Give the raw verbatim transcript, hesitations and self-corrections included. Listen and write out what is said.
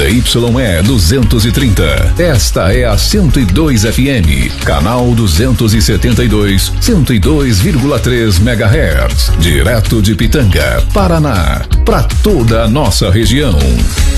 Y E duzentos e trinta. Esta é a cento e dois F M, canal duzentos e setenta e dois, cento e dois vírgula três megahertz, direto de Pitanga, Paraná, para toda a nossa região.